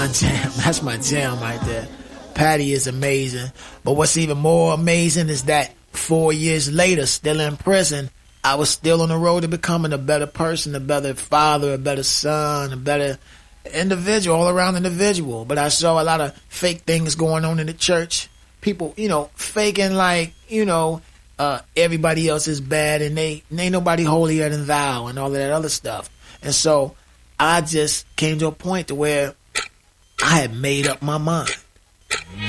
Jam. That's my jam right there. Patty is amazing. But what's even more amazing is that 4 years later, still in prison, I was still on the road to becoming a better person, a better father, a better son, a better individual, all around individual. But I saw a lot of fake things going on in the church. People, faking like, everybody else is bad and they ain't nobody holier than thou and all of that other stuff. And so I just came to a point to where I had made up my mind.